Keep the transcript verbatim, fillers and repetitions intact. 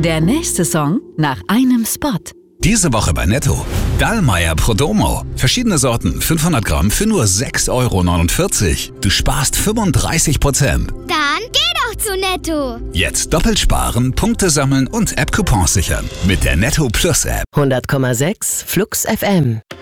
Der nächste Song nach einem Spot. Diese Woche bei Netto. Dallmayr Prodomo. Verschiedene Sorten, fünfhundert Gramm für nur sechs Euro neunundvierzig. Du sparst fünfunddreißig Prozent. Dann geh doch zu Netto. Jetzt doppelt sparen, Punkte sammeln und App-Coupons sichern. Mit der Netto Plus App. hundert Komma sechs Flux F M.